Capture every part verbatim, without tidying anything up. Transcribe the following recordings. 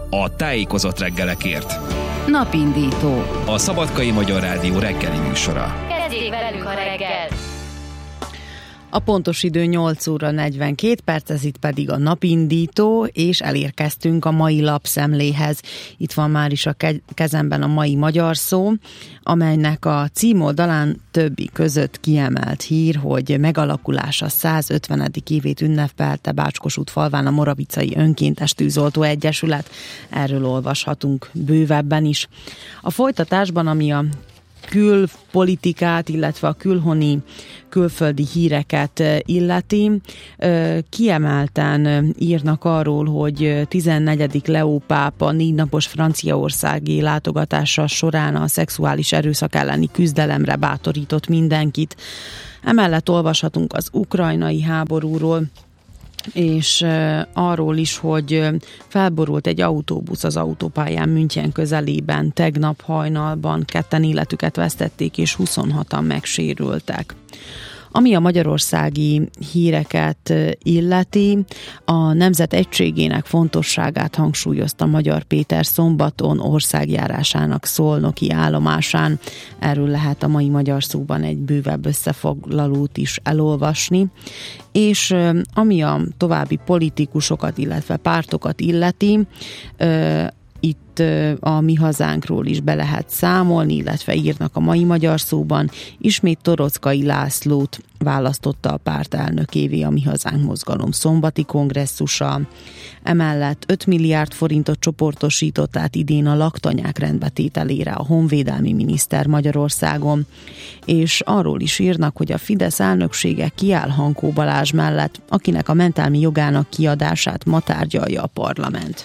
a tájékozott reggelekért. Napindító. A Szabadkai Magyar Rádió reggeli műsora. Kezdjék velünk a reggel! A pontos idő nyolc óra negyvenkét perc, ez itt pedig a napindító, és elérkeztünk a mai lapszemléhez. Itt van már is a kezemben a mai magyar szó, amelynek a címoldalán többi között kiemelt hír, hogy megalakulása százötvenedik évét ünnepelte Bácskosút falván a Moravicai Önkéntes Tűzoltó Egyesület. Erről olvashatunk bővebben is. A folytatásban, ami a külpolitikát, illetve a külhoni külföldi híreket illeti, kiemelten írnak arról, hogy tizennegyedik Leó pápa négy napos franciaországi látogatása során a szexuális erőszak elleni küzdelemre bátorított mindenkit. Emellett olvashatunk az ukrajnai háborúról, és arról is, hogy felborult egy autóbusz az autópályán München közelében tegnap hajnalban, ketten életüket vesztették, és huszonhatan megsérültek. Ami a magyarországi híreket illeti, a nemzet egységének fontosságát hangsúlyozta Magyar Péter szombaton országjárásának szolnoki állomásán. Erről lehet a mai magyar szóban egy bővebb összefoglalót is elolvasni. És ami a további politikusokat, illetve pártokat illeti, itt a Mi Hazánkról is be lehet számolni, illetve írnak a mai magyar szóban. Ismét Torockai Lászlót választotta a párt elnökévé a Mi Hazánk mozgalom szombati kongresszusa. Emellett öt milliárd forintot csoportosított át idén a laktanyák rendbetételére a honvédelmi miniszter Magyarországon. És arról is írnak, hogy a Fidesz elnöksége kiáll Hankó Balázs mellett, akinek a mentelmi jogának kiadását ma tárgyalja a parlament.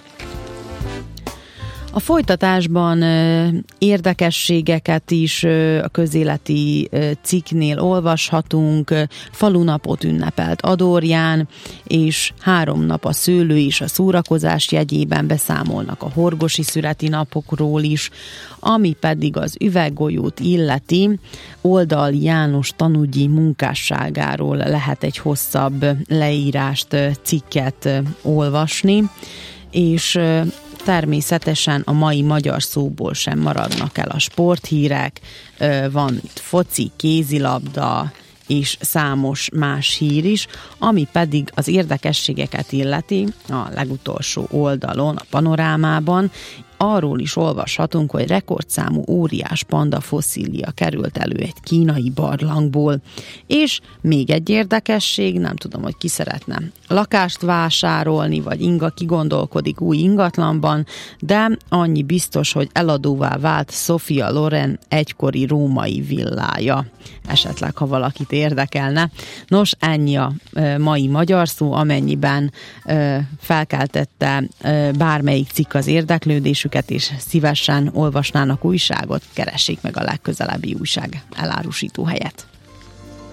A folytatásban érdekességeket is a közéleti cikknél olvashatunk. Falunapot ünnepelt Adorján, és három nap a szőlő és a szórakozás jegyében beszámolnak a horgosi szüreti napokról is, ami pedig az üveggolyót illeti. Oldal János tanúgyi munkásságáról lehet egy hosszabb leírást, cikket olvasni, és természetesen a mai magyar szóból sem maradnak el a sporthírek, van itt foci, kézilabda és számos más hír is, ami pedig az érdekességeket illeti a legutolsó oldalon, a panorámában. Arról is olvashatunk, hogy rekordszámú óriás panda fosszília került elő egy kínai barlangból. És még egy érdekesség, nem tudom, hogy ki szeretne lakást vásárolni, vagy inga kigondolkodik új ingatlanban, de annyi biztos, hogy eladóvá vált Sofia Loren egykori római villája. Esetleg, ha valakit érdekelne. Nos, ennyi a mai magyar szó, amennyiben felkeltette bármelyik cikk az érdeklődésüket, és szívesen olvasnának újságot, keressék meg a legközelebbi újság elárusító helyet.